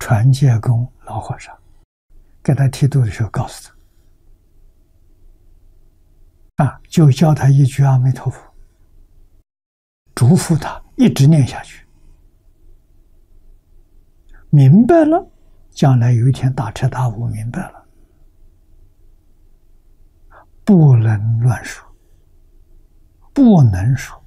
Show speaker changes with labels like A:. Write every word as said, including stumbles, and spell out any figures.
A: 传戒公老和尚给他剃度的时候告诉他，啊，就教他一句阿弥陀佛，嘱咐他一直念下去，明白了，将来有一天大彻大悟，明白了，不能乱说，不能说，